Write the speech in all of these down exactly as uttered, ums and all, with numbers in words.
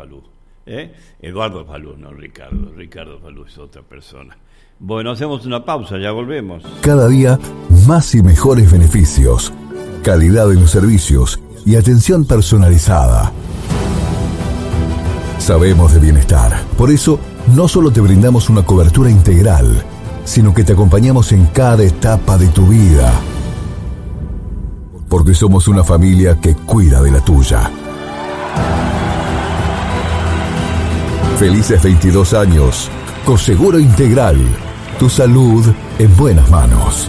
Falú. ¿Eh? Eduardo Falú, no Ricardo. Ricardo Falú es otra persona. Bueno, hacemos una pausa, ya volvemos. Cada día, más y mejores beneficios, calidad en los servicios y atención personalizada. Sabemos de bienestar. Por eso, no solo te brindamos una cobertura integral, sino que te acompañamos en cada etapa de tu vida. Porque somos una familia que cuida de la tuya. Felices veintidós años. Coseguro Integral. Tu salud en buenas manos.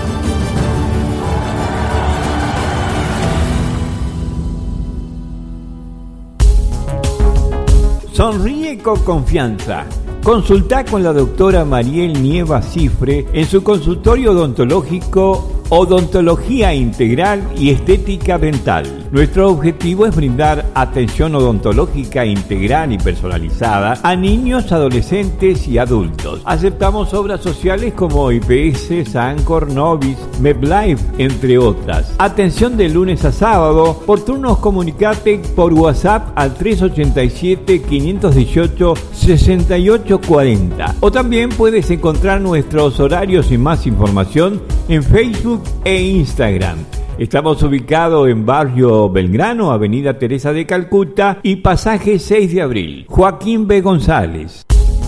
Sonríe con confianza. Consulta con la doctora Mariel Nieva Cifre en su consultorio odontológico Odontología Integral y Estética Dental. Nuestro objetivo es brindar atención odontológica integral y personalizada a niños, adolescentes y adultos. Aceptamos obras sociales como I P S, Sancor, Novis, MedLife, entre otras. Atención de lunes a sábado. Por turnos comunicate por WhatsApp al tres ochenta y siete, quinientos dieciocho, sesenta y ocho cuarenta. O también puedes encontrar nuestros horarios y más información en Facebook e Instagram. Estamos ubicados en Barrio Belgrano, Avenida Teresa de Calcuta y Pasaje seis de abril. Joaquín B. González.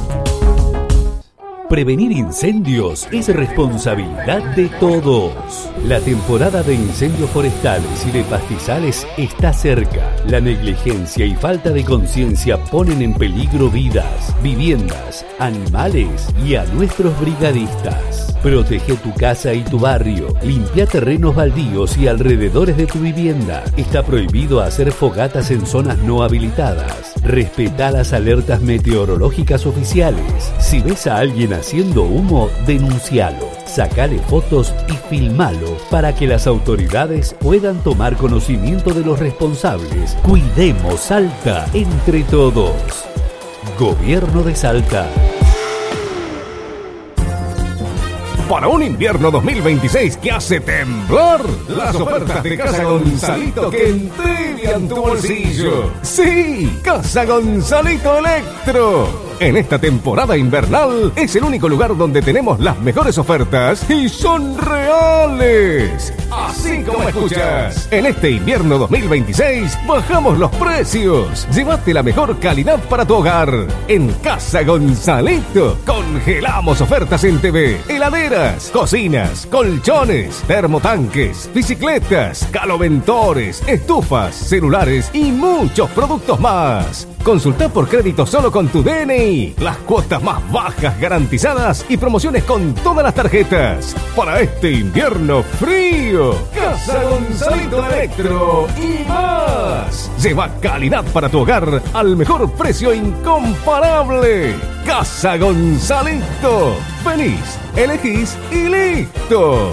Prevenir incendios es responsabilidad de todos. La temporada de incendios forestales y de pastizales está cerca. La negligencia y falta de conciencia ponen en peligro vidas, viviendas, animales y a nuestros brigadistas. Protege tu casa y tu barrio. Limpia terrenos baldíos y alrededores de tu vivienda. Está prohibido hacer fogatas en zonas no habilitadas. Respeta las alertas meteorológicas oficiales. Si ves a alguien haciendo humo, denuncialo. Sacale fotos y filmalo para que las autoridades puedan tomar conocimiento de los responsables. Cuidemos Salta entre todos. Gobierno de Salta. Para un invierno dos mil veintiséis que hace temblar, las ofertas de Casa Gonzalito que entibian tu bolsillo. ¡Sí! Casa Gonzalito Electro. En esta temporada invernal es el único lugar donde tenemos las mejores ofertas y son reales. Así como escuchas. En este invierno dos mil veintiséis bajamos los precios. Llévate la mejor calidad para tu hogar. En Casa Gonzalito congelamos ofertas en T V, heladeras, cocinas, colchones, termotanques, bicicletas, caloventores, estufas, celulares y muchos productos más. Consulta por crédito solo con tu D N I. Las cuotas más bajas garantizadas y promociones con todas las tarjetas. Para este invierno frío, Casa Gonzalito Electro y más. Lleva calidad para tu hogar al mejor precio incomparable. Casa Gonzalito. Venís, elegís y listo.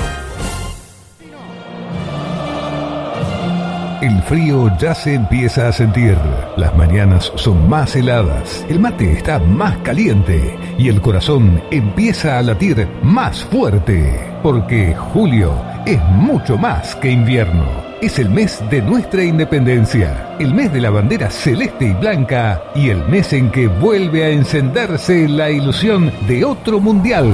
El frío ya se empieza a sentir. Las mañanas son más heladas, el mate está más caliente y el corazón empieza a latir más fuerte. Porque julio es mucho más que invierno. Es el mes de nuestra independencia, el mes de la bandera celeste y blanca y el mes en que vuelve a encenderse la ilusión de otro mundial.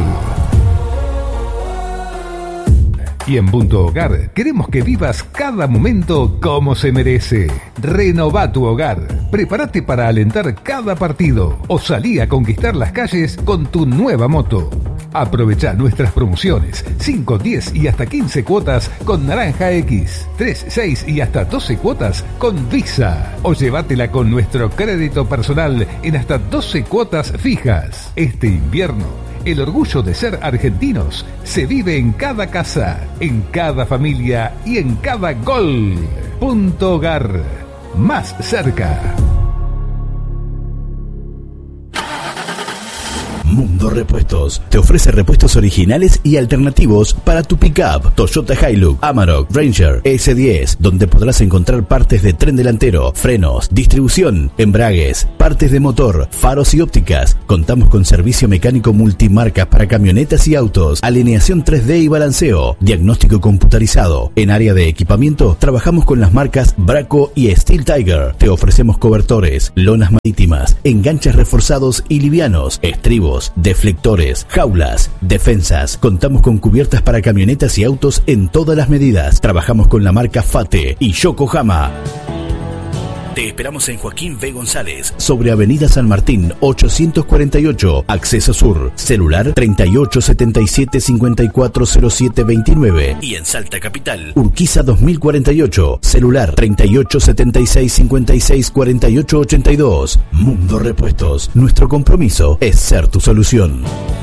Y en Punto Hogar queremos que vivas cada momento como se merece. Renová tu hogar. Prepárate para alentar cada partido o salí a conquistar las calles con tu nueva moto. Aprovechá nuestras promociones, cinco, diez y hasta quince cuotas con Naranja X, tres, seis y hasta doce cuotas con Visa. O llévatela con nuestro crédito personal en hasta doce cuotas fijas. Este invierno, el orgullo de ser argentinos se vive en cada casa, en cada familia y en cada gol. Punto Hogar, más cerca. Mundo Repuestos te ofrece repuestos originales y alternativos para tu pickup Toyota Hilux, Amarok, Ranger, S diez, donde podrás encontrar partes de tren delantero, frenos, distribución, embragues, partes de motor, faros y ópticas. Contamos con servicio mecánico multimarcas para camionetas y autos, alineación tres D y balanceo, diagnóstico computarizado. En área de equipamiento trabajamos con las marcas Braco y Steel Tiger. Te ofrecemos cobertores, lonas marítimas, enganches reforzados y livianos, estribos, deflectores, jaulas, defensas. Contamos con cubiertas para camionetas y autos en todas las medidas. Trabajamos con la marca Fate y Yokohama. Te esperamos en Joaquín B. González, sobre Avenida San Martín ochocientos cuarenta y ocho, Acceso Sur, celular treinta y ocho setenta y siete cincuenta y cuatro cero siete veintinueve, y en Salta Capital, Urquiza dos mil cuarenta y ocho, celular treinta y ocho setenta y seis cincuenta y seis cuarenta y ocho ochenta y dos. Mundo Repuestos, nuestro compromiso es ser tu solución.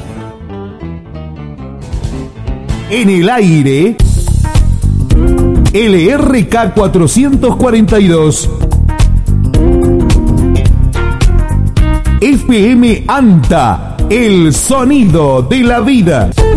En el aire, L R K cuatrocientos cuarenta y dos. F M ANTA, el sonido de la vida.